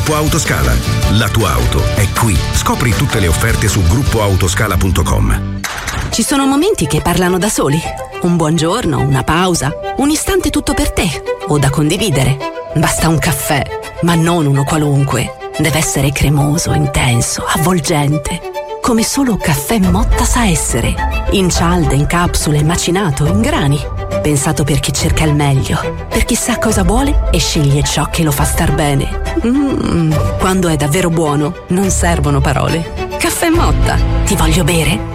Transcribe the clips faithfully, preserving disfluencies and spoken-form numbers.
Gruppo Autoscala. La tua auto è qui. Scopri tutte le offerte su gruppo autoscala punto com. Ci sono momenti che parlano da soli. Un buongiorno, una pausa, un istante tutto per te o da condividere. Basta un caffè, ma non uno qualunque. Deve essere cremoso, intenso, avvolgente. Come solo Caffè Motta sa essere. In cialde, in capsule, macinato, in grani. Pensato per chi cerca il meglio, per chi sa cosa vuole e sceglie ciò che lo fa star bene. Mm, quando è davvero buono, non servono parole. Caffè Motta, ti voglio bere?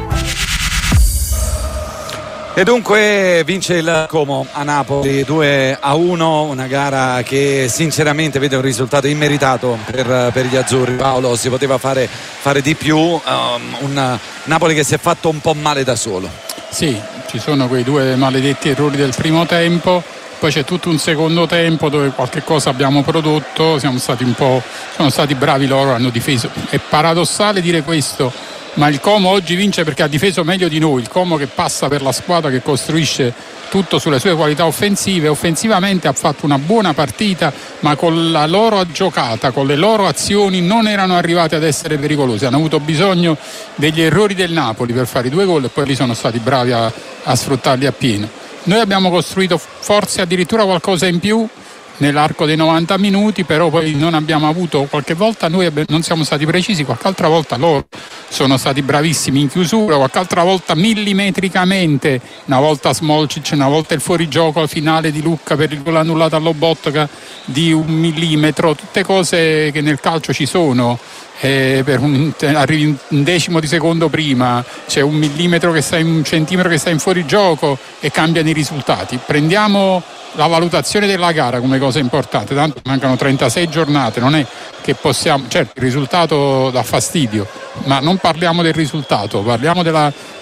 E dunque vince il Como a Napoli due a uno, una gara che sinceramente vede un risultato immeritato per, per gli azzurri. Paolo, si poteva fare, fare di più, um, un Napoli che si è fatto un po' male da solo. Sì, ci sono quei due maledetti errori del primo tempo, poi c'è tutto un secondo tempo dove qualche cosa abbiamo prodotto, siamo stati un po', sono stati bravi loro, hanno difeso. È paradossale dire questo, ma il Como oggi vince perché ha difeso meglio di noi. Il Como che passa per la squadra che costruisce tutto sulle sue qualità offensive, offensivamente ha fatto una buona partita, ma con la loro giocata, con le loro azioni non erano arrivati ad essere pericolosi, hanno avuto bisogno degli errori del Napoli per fare i due gol e poi lì sono stati bravi a, a sfruttarli appieno. Noi abbiamo costruito forse addirittura qualcosa in più nell'arco dei novanta minuti, però poi non abbiamo avuto, qualche volta noi non siamo stati precisi, qualche altra volta loro sono stati bravissimi in chiusura, qualche altra volta millimetricamente, una volta Smolcic, una volta il fuorigioco al finale di Lucca per il gol annullato a Lobotka di un millimetro, tutte cose che nel calcio ci sono. Eh, per un, arrivi un decimo di secondo prima, c'è un millimetro che sta in un centimetro che sta in fuorigioco e cambiano i risultati. Prendiamo la valutazione della gara come cosa importante, tanto mancano trentasei giornate, non è che possiamo, certo il risultato dà fastidio, ma non parliamo del risultato, parliamo della,